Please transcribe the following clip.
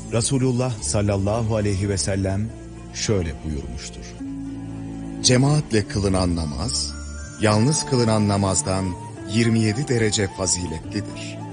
Resulullah sallallahu aleyhi ve sellem şöyle buyurmuştur. Cemaatle kılınan namaz, yalnız kılınan namazdan 27 derece faziletlidir.